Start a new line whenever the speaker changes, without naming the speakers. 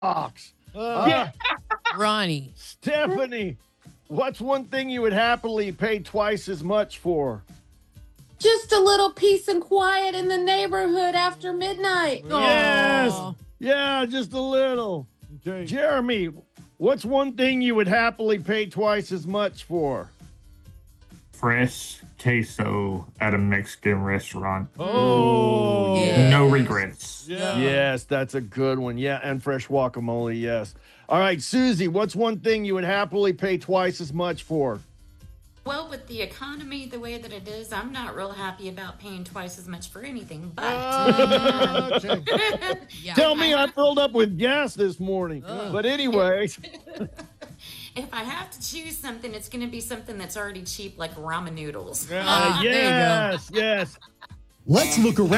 box.
Ronnie.
Stephanie, what's one thing you would happily pay twice as much for?
Just a little peace and quiet in the neighborhood after midnight.
Yes.
Aw.
Yeah, just a little.
Okay.
Jeremy, what's one thing you would happily pay twice as much for?
Fresh queso at a Mexican restaurant.
Oh.
Yeah.
No regrets.
Yeah.
Yes, that's a good one. Yeah, and fresh guacamole, yes. All right, Susie, what's one thing you would happily pay twice as much for?
Well, with the economy the way that it is, I'm not real happy about paying twice as much for anything. But
Okay.
Yeah.
Tell me I filled up with gas this morning. But anyway,
if I have to choose something, it's going to be something that's already cheap, like ramen noodles.
There you go.
yes, yes.
Let's look around.